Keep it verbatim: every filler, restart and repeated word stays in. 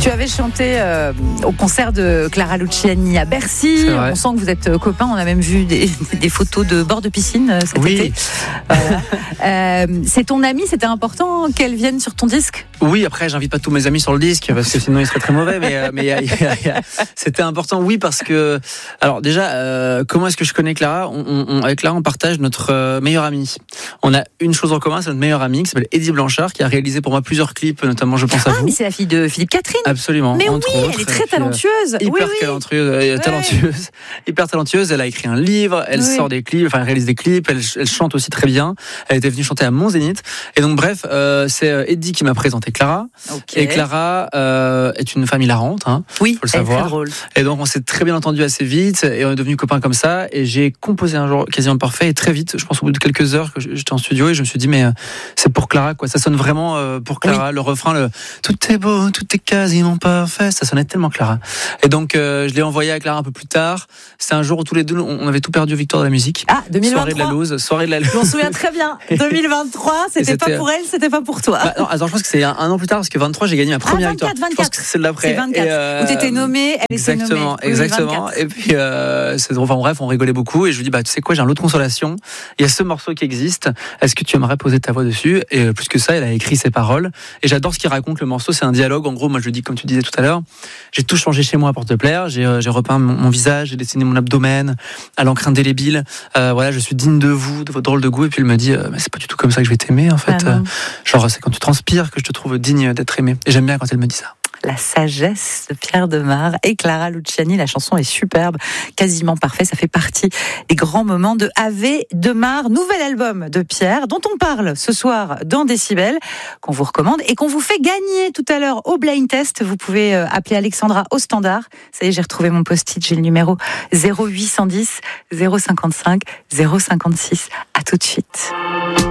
Tu avais chanté euh, au concert de Clara Luciani à Bercy. On sent que vous êtes copains. On a même vu des, des photos de bord de piscine euh, cet oui. été. Voilà. Euh, c'est ton amie, c'était important qu'elle vienne sur ton disque ? Oui, après, j'invite pas tous mes amis sur le disque parce que sinon il serait très mauvais. Mais, euh, mais y a, y a, y a, c'était important, oui, parce que. Alors, déjà, euh, comment est-ce que je connais Clara ? on, on, Avec Clara, on partage notre euh, meilleur ami. On a une chose en commun, c'est notre meilleur ami qui s'appelle Eddie Blanchard, qui a réalisé pour moi plusieurs clips, notamment Je pense à ah, vous. mais c'est la fille de Philippe Catherine. Absolument. Mais oui, autres, elle est très puis, talentueuse. Euh, hyper oui, oui. talentueuse, euh, talentueuse, hyper talentueuse. Elle a écrit un livre, elle oui. sort des clips, enfin elle réalise des clips, elle, elle chante aussi très bien. Elle était venue chanter à Mont Zénith. Et donc bref, euh, c'est Eddie qui m'a présenté Clara. Okay. Et Clara euh, est une femme hilarante, hein, oui, faut le savoir. Elle est très drôle. Et donc on s'est très bien entendu assez vite et on est devenus copains comme ça. Et j'ai composé un jour quasiment parfait et très vite, je pense au bout de quelques heures que j'étais en studio et je me suis dit mais euh, c'est pour Clara quoi. Ça sonne vraiment euh, pour Clara. Oui. Le refrain, le tout est beau, tout est quasiment parfait. Ça sonnait tellement Clara. Et donc euh, je l'ai envoyé à Clara un peu plus tard. C'est un jour où tous les deux on avait tout perdu aux Victoires de la musique. Ah, deux mille vingt-trois. Soirée de la loose, soirée de la loose. Je m'en souviens très bien. deux mille vingt-trois, c'était, c'était pas pour elle, c'était pas pour toi. Bah, non, attends, je pense que c'est un, un an plus tard parce que vingt-trois, j'ai gagné ma première ah, vingt-quatre, victoire. vingt-quatre. Je pense que c'est de l'après. C'est vingt-quatre. Et euh, où t'étais nommée, elle était nommée. Exactement, oui, exactement. vingt-quatre. Et puis euh, c'est drôle. Enfin bref, on rigolait beaucoup et je lui dis bah tu sais quoi, j'ai un lot de consolation. Il y a ce morceau qui existe. Est-ce que tu aimerais poser ta voix dessus ? Et euh, plus que ça, elle a écrit ses paroles. Et j'adore ce qu'il raconte. Le morceau, c'est un dialogue. En gros, moi je lui dis comme tu disais tout à l'heure, j'ai tout changé chez moi pour te plaire. J'ai, euh, j'ai repeint mon, mon visage, j'ai dessiné mon abdomen à l'encre indélébile. Euh, voilà, je suis digne de vous, de votre drôle de goût. Et puis elle me dit euh, mais c'est pas du tout comme ça que je vais t'aimer en fait. Ah euh, genre c'est quand tu transpires que je te trouve digne d'être aimé. Et j'aime bien quand elle me dit ça. La sagesse de Pierre Demar et Clara Luciani. La chanson est superbe, quasiment parfait. Ça fait partie des grands moments de Ave Demar, nouvel album de Pierre, dont on parle ce soir dans Décibel, qu'on vous recommande et qu'on vous fait gagner tout à l'heure au blind test. Vous pouvez appeler Alexandra au standard. Ça y est, j'ai retrouvé mon post-it. J'ai le numéro zéro huit cent dix zéro cinquante-cinq zéro cinquante-six. À tout de suite.